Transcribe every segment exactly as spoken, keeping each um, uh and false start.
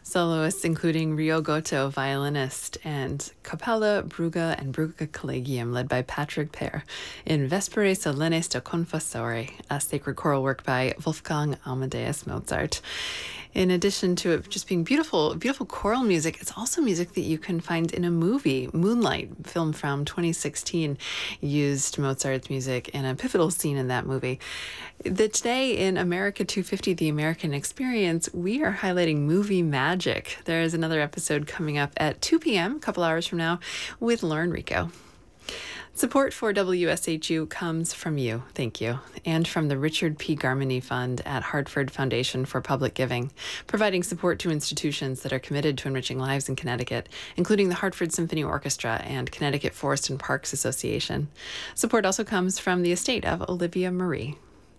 Soloists including Rio Goto, violinist, and Capella Brugge and Brugge Collegium, led by Patrick Pear, in Vespere Solennes de Confessore, a sacred choral work by Wolfgang Amadeus Mozart. In addition to it just being beautiful, beautiful choral music, it's also music that you can find in a movie. Moonlight, film from twenty sixteen, used Mozart's music in a pivotal scene in that movie. The, today in America two fifty, The American Experience, we are highlighting movie magic. There is another episode coming up at two p.m., a couple hours from now, with Lauren Rico. Support for W S H U comes from you, thank you, and from the Richard P. Garmany Fund at Hartford Foundation for Public Giving, providing support to institutions that are committed to enriching lives in Connecticut, including the Hartford Symphony Orchestra and Connecticut Forest and Parks Association. Support also comes from the estate of Olivia Marie.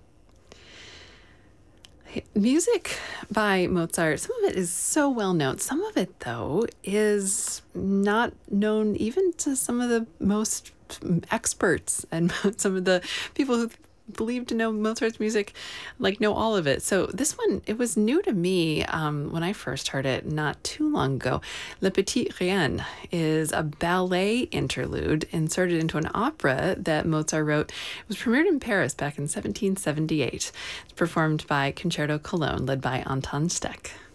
Music by Mozart, some of it is so well known. Some of it, though, is not known even to some of the most experts, and some of the people who believe to know Mozart's music like know all of it. So this one, it was new to me um, when I first heard it not too long ago. Le Petit Rien is a ballet interlude inserted into an opera that Mozart wrote. It was premiered in Paris back in seventeen seventy-eight. It's performed by Concerto Cologne, led by Anton Steck.